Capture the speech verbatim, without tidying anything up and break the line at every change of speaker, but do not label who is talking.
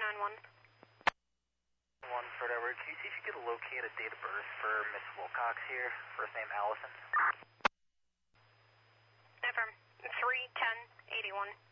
nine one.
One Fred Edward, can you see if you could locate a date of birth for Miss Wilcox here? First name Allison.
Affirm. three ten eighty-one.